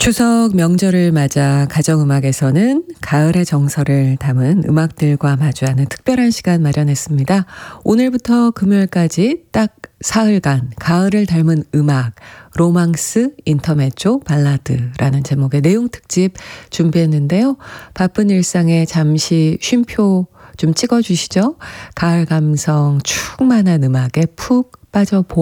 추석 명절을 맞아 가정음악에서는 가을의 정서를 담은 음악들과 마주하는 특별한 시간 마련했습니다. 오늘부터 금요일까지 딱 사흘간 가을을 닮은 음악, 로망스, 인터메조, 발라드라는 제목의 내용 특집 준비했는데요. 바쁜 일상에 잠시 쉼표 좀 찍어주시죠. 가을 감성 충만한 음악에 푹 빠져보아